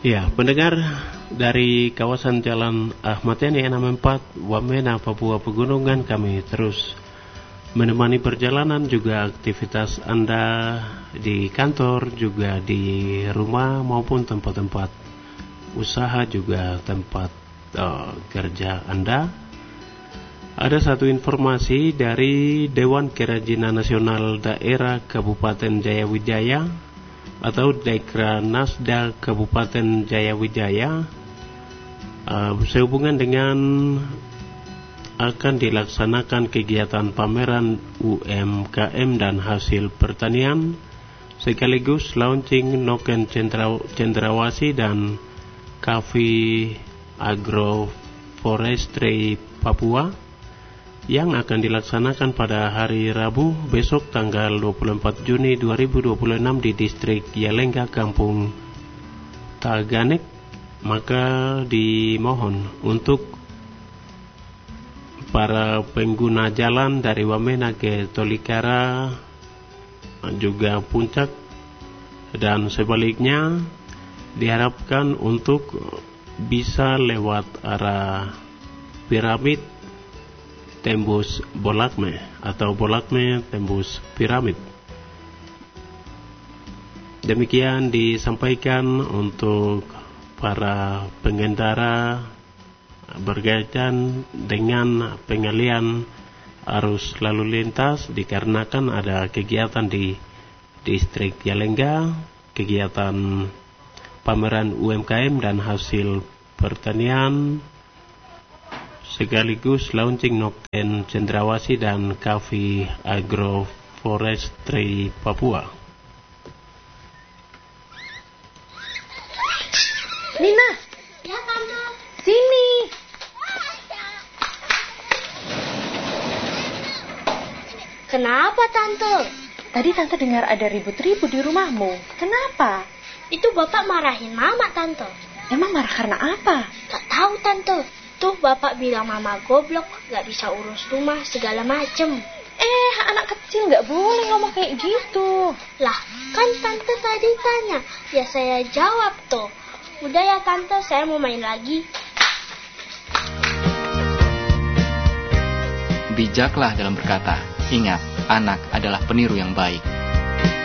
Ya, pendengar dari kawasan Jalan Ahmad Yani 64 Wamena, Papua Pegunungan, kami terus menemani perjalanan juga aktivitas Anda di kantor, juga di rumah maupun tempat-tempat usaha, juga tempat kerja Anda. Ada satu informasi dari Dewan Kerajinan Nasional Daerah Kabupaten Jayawijaya atau Dekranasda Kabupaten Jayawijaya sehubungan dengan akan dilaksanakan kegiatan pameran UMKM dan hasil pertanian sekaligus launching Noken Cendrawasih dan Kafi Agroforestry Papua yang akan dilaksanakan pada hari Rabu besok tanggal 24 Juni 2026 di distrik Yalengka, Kampung Taganek. Maka dimohon untuk para pengguna jalan dari Wamena ke Tolikara, juga Puncak dan sebaliknya, diharapkan untuk bisa lewat arah Piramid tembus Bolakme atau Bolakme tembus Piramid. Demikian disampaikan untuk para pengendara berkaitan dengan pengalian arus lalu lintas dikarenakan ada kegiatan di distrik Yalengka, kegiatan pameran UMKM dan hasil pertanian sekaligus launching Noken Cendrawasih dan Kafi Agroforestry Papua. Nina, ya Tante. sini. Kenapa Tante? Tadi Tante dengar ada ribut-ribut di rumahmu. Kenapa? Itu Bapak marahin Mama Tante. Emang marah karena apa? Gak tahu Tante. Tuh Bapak bilang Mama goblok, gak bisa urus rumah segala macem. Anak kecil gak boleh ngomong kayak gitu. Lah, kan Tante tadi tanya. Ya saya jawab tuh. Udah ya Tante, saya mau main lagi. Bijaklah dalam berkata. Ingat, anak adalah peniru yang baik.